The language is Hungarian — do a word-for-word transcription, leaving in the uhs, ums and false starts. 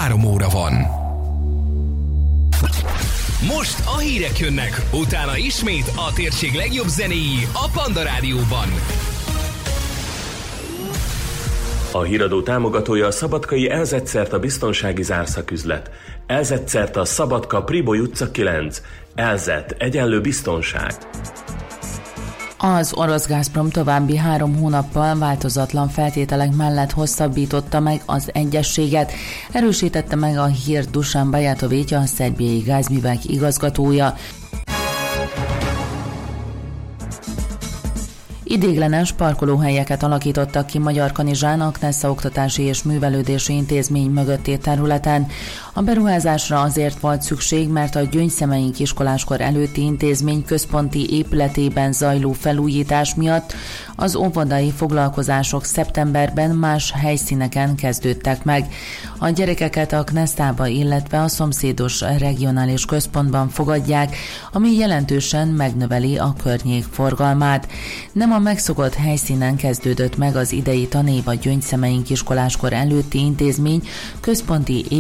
három óra van. Most a hírek jönnek, utána ismét a térség legjobb zenéi a Panda Rádióban. A híradó támogatója a szabadkai Elzetszerta biztonsági zárszaküzlet. Elzetszerta Szabadka Priboly utca kilenc. Elzet egyenlő biztonság. Az orosz Gazprom további három hónappal változatlan feltételek mellett hosszabbította meg az egyezséget, erősítette meg a hírt Dusan Bajatovics, a szerbiai gázművek igazgatója. Idéglenes parkolóhelyeket alakítottak ki Magyarkanizsán a Knesza Oktatási és Művelődési Intézmény mögötti területen. A beruházásra azért volt szükség, mert a Gyöngyszemeink iskoláskor előtti intézmény központi épületében zajló felújítás miatt az óvodai foglalkozások szeptemberben más helyszíneken kezdődtek meg. A gyerekeket a Knesszába, illetve a szomszédos regionális központban fogadják, ami jelentősen megnöveli a környék forgalmát. Nem a megszokott helyszínen kezdődött meg az idei tanév a Gyöngyszemeink iskoláskor előtti intézmény központi